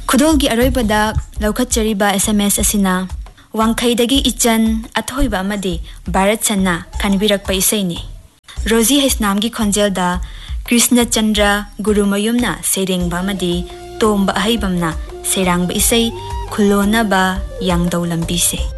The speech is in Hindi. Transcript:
खुदोलगी अरोइबदा लौखतचरिबा SMS असिना वांखैदगी इचन अथोइबा अमदि भारत सन्ना खनबिरकपा इसैनि रोजी हैसनामगी खोंजेलदा कृष्ण चंद्र गुरुमयुमना सेरेंगबा अमदि तोंबा अहैबमना सेरांगबा इसै खुलोनबा यांगदौ लंबिसे।